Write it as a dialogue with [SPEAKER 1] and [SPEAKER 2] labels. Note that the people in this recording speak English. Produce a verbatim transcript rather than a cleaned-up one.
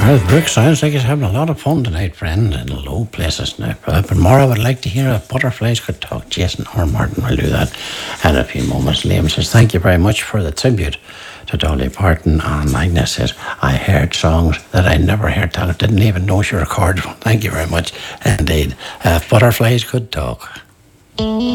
[SPEAKER 1] Well, Brooke, sounds like he's having a lot of fun tonight, friend, in low places now. But more, I would like to hear if Butterflies Could Talk. Jason or Martin will do that in a few moments. Liam says, thank you very much for the tribute to Dolly Parton. And Agnes says, I heard songs that I never heard tell. Didn't even know she recorded one. Thank you very much indeed. Uh, if Butterflies Could Talk.